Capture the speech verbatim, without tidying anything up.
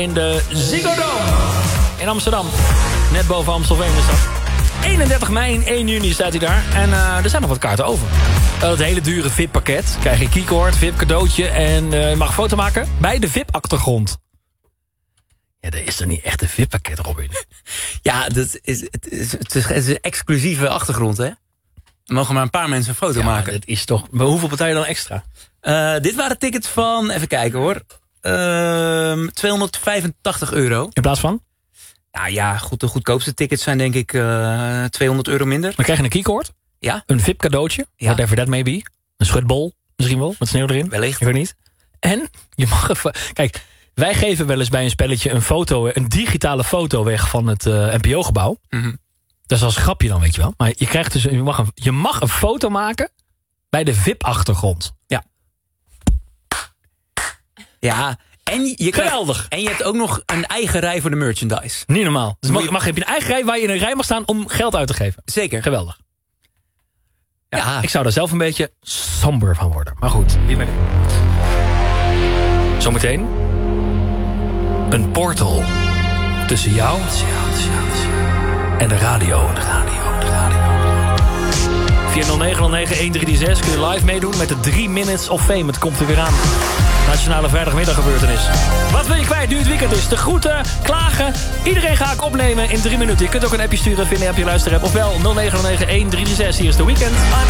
In de Ziggo Dome in Amsterdam. Net boven Amstelveen is dat. eenendertig mei en één juni staat hij daar. En uh, er zijn nog wat kaarten over. Uh, het hele dure V I P-pakket. Krijg je keycord, V I P-cadeautje en uh, je mag een foto maken bij de V I P-achtergrond. Ja, dat is toch niet echt een V I P-pakket, Robin? Ja, dat is, het, is, het, is, het is een exclusieve achtergrond, hè? Er mogen maar een paar mensen een foto ja, maken. Dat is toch... Maar hoeveel betaal je dan extra? Uh, dit waren tickets van... Even kijken, hoor. Uh, tweehonderdvijfentachtig euro. In plaats van? Nou ja, goed, de goedkoopste tickets zijn denk ik uh, tweehonderd euro minder. Dan krijg je een keycord. Ja. Een V I P-cadeautje. Ja. Whatever that may be. Een schutbol. Misschien wel. Met sneeuw erin. Wellicht. Ik weet niet. En je mag even... Kijk, wij geven wel eens bij een spelletje een foto... Een digitale foto weg van het uh, N P O-gebouw. Mm-hmm. Dat is als grapje dan, weet je wel. Maar je, krijgt dus, je, mag een, je mag een foto maken bij de V I P-achtergrond. Ja. Ja, en je, krijgt, geweldig. En je hebt ook nog een eigen rij voor de merchandise. Niet normaal. Dus mag, je... mag, heb je een eigen rij waar je in een rij mag staan om geld uit te geven. Zeker. Geweldig. Ja, ja. Ik zou er zelf een beetje somber van worden. Maar goed, wie ben ik? Zometeen een portal tussen jou en de radio. De radio, de radio. via nul negen nul negen een drie zes kun je live meedoen met de drie minutes of fame. Het komt er weer aan. Nationale vrijdagmiddaggebeurtenis. Wat wil je kwijt nu het weekend is? De groeten, klagen. Iedereen ga ik opnemen in drie minuten. Je kunt ook een appje sturen via de appje luisterapp. Ofwel nul negen nul negen een drie zes. Hier is de weekend.